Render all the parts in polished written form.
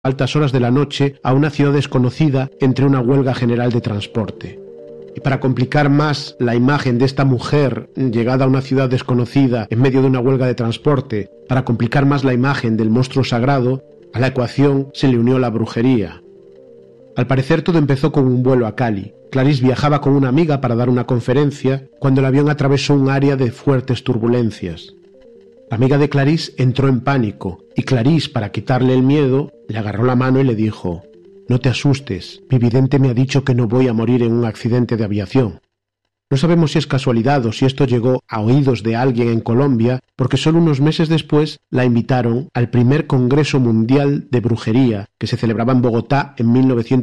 altas horas de la noche a una ciudad desconocida entre una huelga general de transporte. Y para complicar más la imagen de esta mujer llegada a una ciudad desconocida en medio de una huelga de transporte, para complicar más la imagen del monstruo sagrado, a la ecuación se le unió la brujería. Al parecer todo empezó con un vuelo a Cali. Clarice viajaba con una amiga para dar una conferencia cuando el avión atravesó un área de fuertes turbulencias. La amiga de Clarice entró en pánico y Clarice, para quitarle el miedo, le agarró la mano y le dijo: «No te asustes, mi vidente me ha dicho que no voy a morir en un accidente de aviación». No sabemos si es casualidad o si esto llegó a oídos de alguien en Colombia, porque solo unos meses después la invitaron al primer Congreso Mundial de Brujería que se celebraba en Bogotá en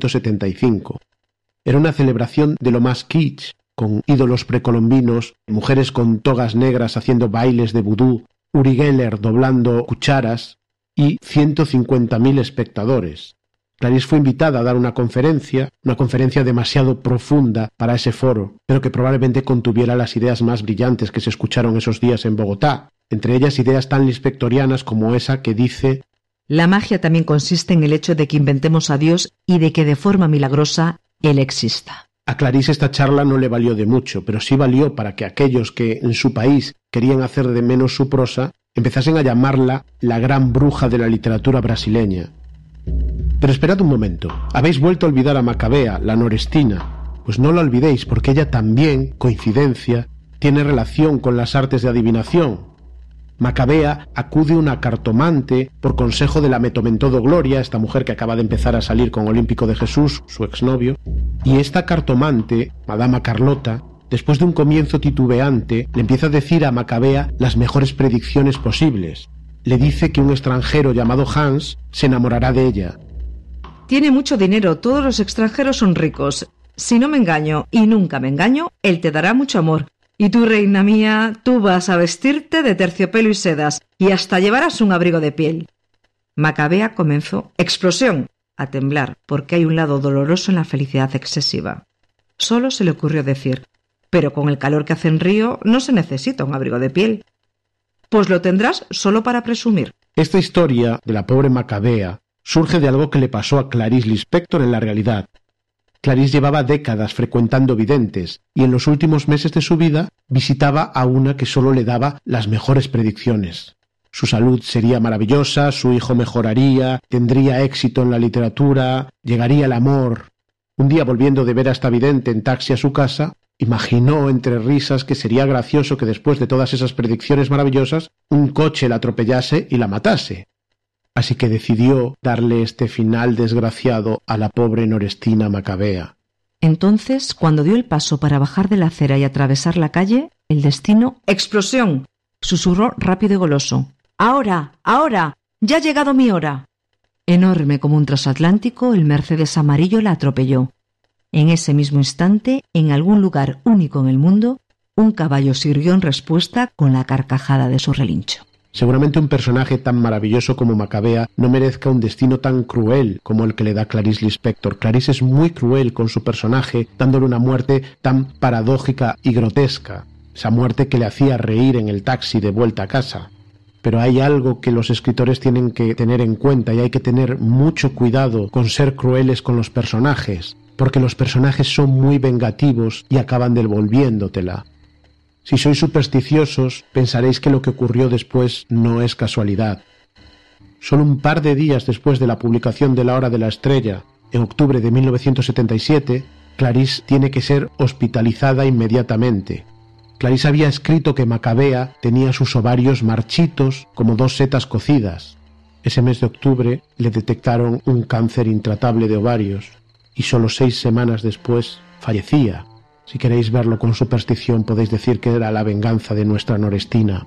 1975. Era una celebración de lo más kitsch, con ídolos precolombinos, mujeres con togas negras haciendo bailes de vudú, Uri Geller doblando cucharas y 150.000 espectadores. Clarice fue invitada a dar una conferencia demasiado profunda para ese foro, pero que probablemente contuviera las ideas más brillantes que se escucharon esos días en Bogotá, entre ellas ideas tan lispectorianas como esa que dice: «La magia también consiste en el hecho de que inventemos a Dios y de que de forma milagrosa Él exista». A Clarice esta charla no le valió de mucho, pero sí valió para que aquellos que en su país querían hacer de menos su prosa empezasen a llamarla la gran bruja de la literatura brasileña. Pero esperad un momento, habéis vuelto a olvidar a Macabea, la norestina. Pues no la olvidéis, porque ella también, coincidencia, tiene relación con las artes de adivinación. Macabea acude a una cartomante por consejo de la Metomentodo Gloria, esta mujer que acaba de empezar a salir con Olímpico de Jesús, su exnovio, y esta cartomante, Madama Carlota, después de un comienzo titubeante, le empieza a decir a Macabea las mejores predicciones posibles. Le dice que un extranjero llamado Hans se enamorará de ella. «Tiene mucho dinero, todos los extranjeros son ricos. Si no me engaño, y nunca me engaño, él te dará mucho amor. Y tú, reina mía, tú vas a vestirte de terciopelo y sedas, y hasta llevarás un abrigo de piel». Macabea comenzó, explosión, a temblar, porque hay un lado doloroso en la felicidad excesiva. Solo se le ocurrió decir: «Pero con el calor que hace en Río no se necesita un abrigo de piel». «Pues lo tendrás solo para presumir». Esta historia de la pobre Macabea surge de algo que le pasó a Clarice Lispector en la realidad. Clarice llevaba décadas frecuentando videntes y en los últimos meses de su vida visitaba a una que solo le daba las mejores predicciones. Su salud sería maravillosa, su hijo mejoraría, tendría éxito en la literatura, llegaría el amor. Un día, volviendo de ver a esta vidente en taxi a su casa, imaginó entre risas que sería gracioso que después de todas esas predicciones maravillosas un coche la atropellase y la matase. Así que decidió darle este final desgraciado a la pobre norestina Macabea. Entonces, cuando dio el paso para bajar de la acera y atravesar la calle, el destino, ¡explosión!, susurró rápido y goloso: «¡Ahora! ¡Ahora! ¡Ya ha llegado mi hora!». Enorme como un transatlántico, el Mercedes amarillo la atropelló. En ese mismo instante, en algún lugar único en el mundo, un caballo se irguió en respuesta con la carcajada de su relincho. Seguramente un personaje tan maravilloso como Macabea no merezca un destino tan cruel como el que le da Clarice Lispector. Clarice es muy cruel con su personaje, dándole una muerte tan paradójica y grotesca, esa muerte que le hacía reír en el taxi de vuelta a casa. Pero hay algo que los escritores tienen que tener en cuenta y hay que tener mucho cuidado con ser crueles con los personajes, porque los personajes son muy vengativos y acaban devolviéndotela. Si sois supersticiosos, pensaréis que lo que ocurrió después no es casualidad. Solo un par de días después de la publicación de La Hora de la Estrella, en octubre de 1977, Clarice tiene que ser hospitalizada inmediatamente. Clarice había escrito que Macabea tenía sus ovarios marchitos como 2 setas cocidas. Ese mes de octubre le detectaron un cáncer intratable de ovarios y solo 6 semanas después fallecía. Si queréis verlo con superstición, podéis decir que era la venganza de nuestra norestina.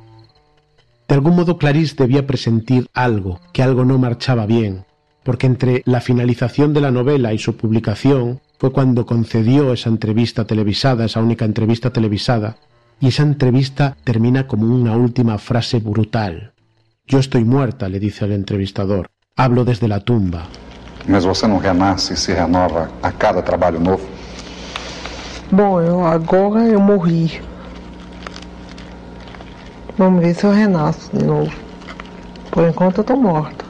De algún modo Clarice debía presentir algo, que algo no marchaba bien, porque entre la finalización de la novela y su publicación fue cuando concedió esa entrevista televisada, esa única entrevista televisada, y esa entrevista termina como una última frase brutal. «Yo estoy muerta», le dice al entrevistador, «hablo desde la tumba». Mas você não renasce e se renova a cada trabalho novo? Bom, agora eu morri. Vamos ver se eu renasço de novo. Por enquanto eu tô morta.